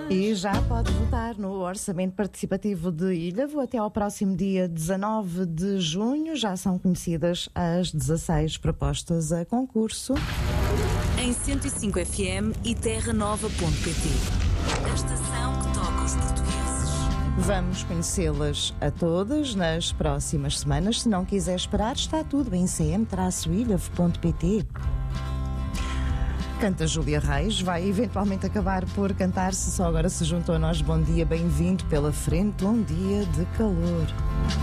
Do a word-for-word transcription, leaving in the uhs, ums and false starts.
E já pode votar no Orçamento Participativo de Ilhavo até ao próximo dia dezanove de junho. Já são conhecidas as dezasseis propostas a concurso. Em cento e cinco F M e terra nova ponto pt. A estação que toca os portugueses. Vamos conhecê-las a todas nas próximas semanas. Se não quiser esperar, está tudo em c m ilhavo ponto pt. Canta Júlia Reis, vai eventualmente acabar por cantar, se só agora se juntou a nós. Bom dia, bem-vindo pela frente, um dia de calor.